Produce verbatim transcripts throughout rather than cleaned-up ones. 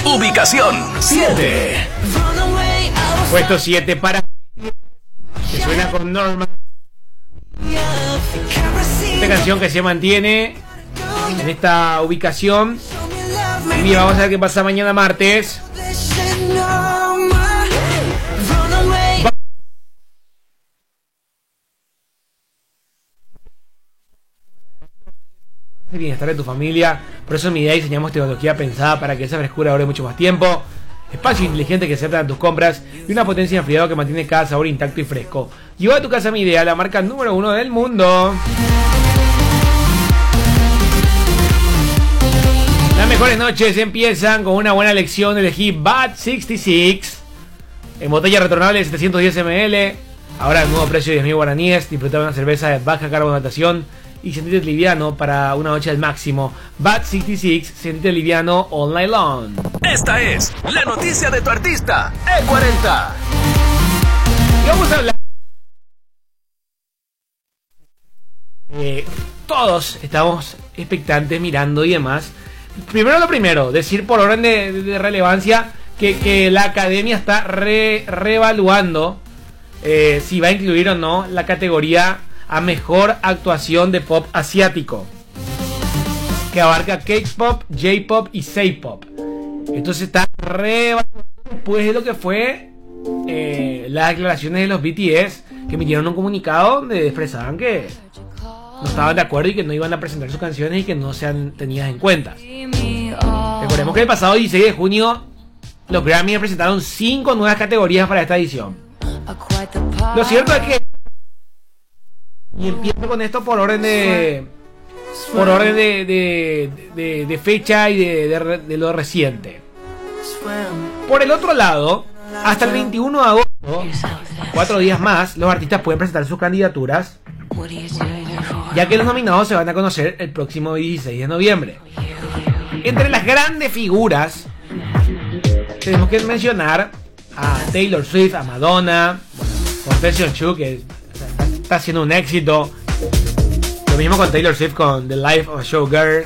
Ubicación siete. Puesto siete para... que suena con Norma. Esta canción que se mantiene en esta ubicación. Y mira, vamos a ver qué pasa mañana martes. El bienestar de tu familia. Por eso en mi idea diseñamos tecnología pensada para que esa frescura dure mucho más tiempo. Espacio inteligente que se adapta a tus compras y una potencia de enfriado que mantiene cada sabor intacto y fresco. Lleva a tu casa Mi Idea, la marca número uno del mundo. Las mejores noches empiezan con una buena elección. Elegí Bad sesenta y seis en botella retornable setecientos diez mililitros. Ahora el nuevo precio de diez mil guaraníes. Disfrutar una cerveza de baja carbonatación y sentirte liviano para una noche al máximo. Bad sesenta y seis, sentirte liviano all night long. Esta es la noticia de tu artista E cuarenta. Y vamos a hablar. Eh, todos estamos expectantes, mirando y demás. Primero lo primero, decir por orden de, de relevancia que, que la academia está re, reevaluando eh, si va a incluir o no la categoría a mejor actuación de pop asiático, que abarca K-pop, J-pop y C-pop. Entonces está reevaluando después de lo que fue eh, las declaraciones de los B T S, que emitieron un comunicado donde expresaban que no estaban de acuerdo y que no iban a presentar sus canciones y que no sean tenidas en cuenta. Recordemos que el pasado dieciséis de junio los Grammy presentaron cinco nuevas categorías para esta edición. Lo cierto es que, y empiezo con esto por orden de por orden de, de, de, de fecha y de, de, de lo reciente. Por el otro lado, hasta el veintiuno de agosto, cuatro días más, los artistas pueden presentar sus candidaturas, ya que los nominados se van a conocer el próximo dieciséis de noviembre. Entre las grandes figuras tenemos que mencionar a Taylor Swift, a Madonna, bueno, Confession two, que está haciendo un éxito. Lo mismo con Taylor Swift con The Life of a Showgirl.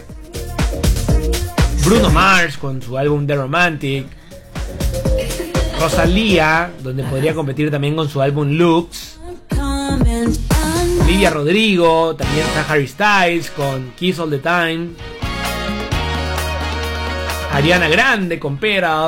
Bruno Mars con su álbum The Romantic. Rosalía, donde podría competir también con su álbum Looks. Olivia Rodrigo, también está Harry Styles con Kiss All the Time. Ariana Grande con Pera.